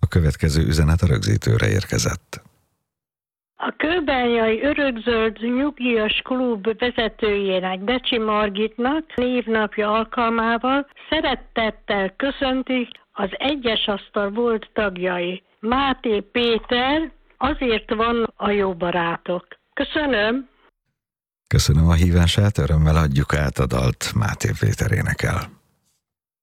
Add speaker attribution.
Speaker 1: következő üzenet a rögzítőre érkezett.
Speaker 2: A kőbányai Örökzöld Nyugdíjas Klub vezetőjének, Decsi Margitnak névnapja alkalmával szeretettel köszöntik az Egyes Asztal volt tagjai. Máté Péter, azért van a jó barátok. Köszönöm!
Speaker 1: Köszönöm a hívását, örömmel adjuk át a dalt, Máté Péter énekel.